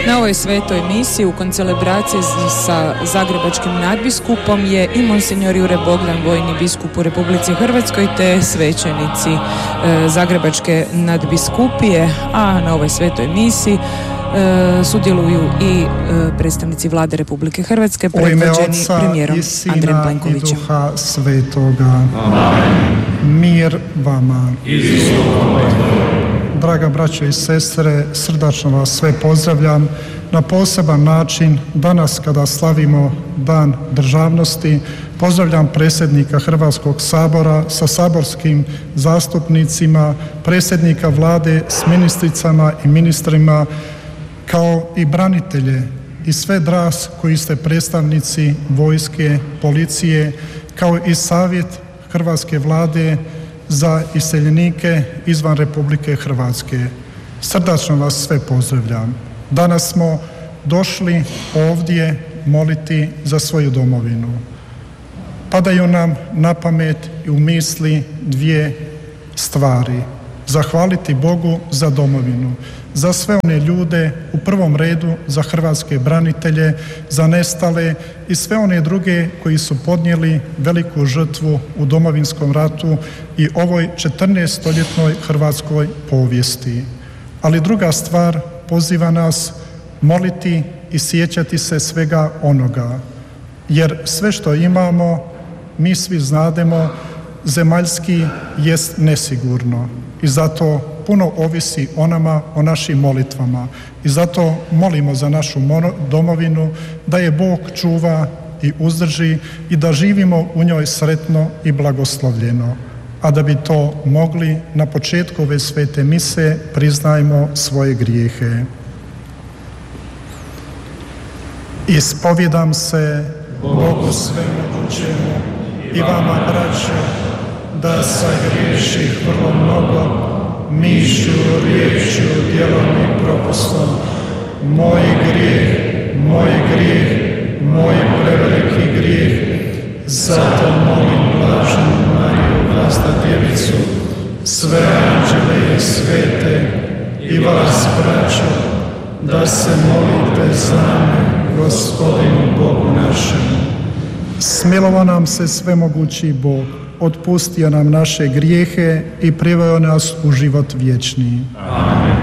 Na ovoj svetoj misiji u koncelebraciji sa zagrebačkim nadbiskupom je i monsinjor Jure Bogdan, vojni biskup u Republici Hrvatskoj, te svećenici zagrebačke nadbiskupije, a na ovoj svetoj misiji sudjeluju i predstavnici Vlade Republike Hrvatske predvođeni premijerom Andrejem Plenkovićem. U ime Oca i Sina i Duha Svetoga. Amen. Mir vama. Draga braćo i sestre, srdačno vas sve pozdravljam na poseban način danas kada slavimo Dan državnosti. Pozdravljam predsjednika Hrvatskog sabora sa saborskim zastupnicima, predsjednika Vlade s ministricama i ministrima, kao i branitelje i sve vas koji ste predstavnici vojske, policije, kao i savjet Hrvatske Vlade za iseljenike izvan Republike Hrvatske. Srdačno vas sve pozdravljam. Danas smo došli ovdje moliti za svoju domovinu. Padaju nam na pamet i u misli dvije stvari. Zahvaliti Bogu za domovinu, za sve one ljude, u prvom redu za hrvatske branitelje, za nestale i sve one druge koji su podnijeli veliku žrtvu u Domovinskom ratu i ovoj 14-stoljetnoj hrvatskoj povijesti. Ali druga stvar poziva nas moliti i sjećati se svega onoga, jer sve što imamo, mi svi znademo, zemaljski jest nesigurno i zato puno ovisi o nama, o našim molitvama i zato molimo za našu domovinu da je Bog čuva i uzdrži i da živimo u njoj sretno i blagoslovljeno. A da bi to mogli, na početku ove svete mise priznajmo svoje grijehe. Ispovjedam se Bogu svemogućemu i vama, braćo, da sagriješih vrlo mnogo, mišlju, riječju, djelom i propustom. Moj grijeh, moj preveliki grijeh. Zato molim blaženu Mariju, Vlastodjevicu, sve anđele i svete i vas, braćo, da se molite za mene, Gospodinu Bogu našemu. Smilovao nam se svemogući Bog, otpustio nam naše grijehe i priveo nas u život vječni. Amen.